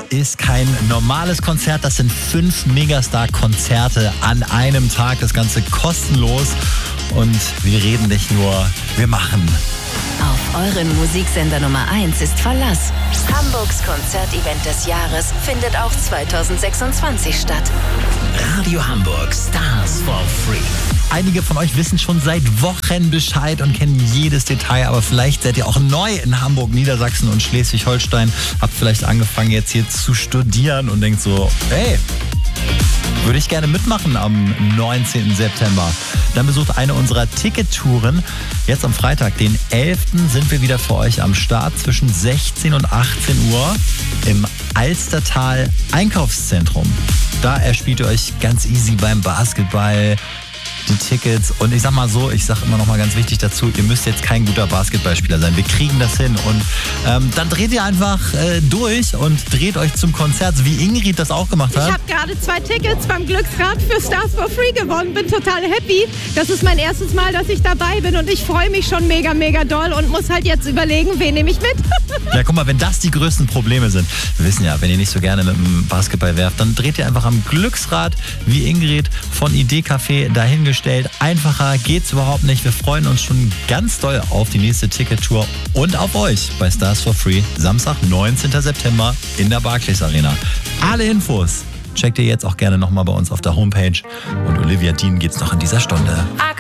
ist kein normales Konzert. Das sind 5 Megastar-Konzerte an einem Tag. Das Ganze kostenlos. Und wir reden nicht nur, wir machen. Auf euren Musiksender Nummer 1 ist Verlass. Hamburgs Konzertevent des Jahres findet auch 2026 statt. Radio Hamburg Stars for Free. Einige von euch wissen schon seit Wochen Bescheid und kennen jedes Detail, aber vielleicht seid ihr auch neu in Hamburg, Niedersachsen und Schleswig-Holstein, habt vielleicht angefangen jetzt hier zu studieren und denkt so, hey, würde ich gerne mitmachen am 19. September. Dann besucht eine unserer Tickettouren. Jetzt am Freitag, den 11. sind wir wieder für euch am Start zwischen 16 und 18 Uhr im Alstertal Einkaufszentrum. Da erspielt ihr euch ganz easy beim Basketball die Tickets. Und ich sag mal so, ich sag immer noch mal ganz wichtig dazu, ihr müsst jetzt kein guter Basketballspieler sein. Wir kriegen das hin. Und dann dreht ihr einfach durch und dreht euch zum Konzert, wie Ingrid das auch gemacht hat. Ich habe gerade 2 Tickets beim Glücksrad für Stars for Free gewonnen. Bin total happy. Das ist mein erstes Mal, dass ich dabei bin. Und ich freue mich schon mega, mega doll und muss halt jetzt überlegen, wen nehme ich mit. Ja, guck mal, wenn das die größten Probleme sind. Wir wissen ja, wenn ihr nicht so gerne mit dem Basketball werft, dann dreht ihr einfach am Glücksrad wie Ingrid von Idee Café dahingestellt. Einfacher geht's überhaupt nicht. Wir freuen uns schon ganz doll auf die nächste Tickettour und auf euch bei Stars for Free. Samstag, 19. September in der Barclays Arena. Alle Infos checkt ihr jetzt auch gerne nochmal bei uns auf der Homepage. Und Olivia Dean geht's noch in dieser Stunde.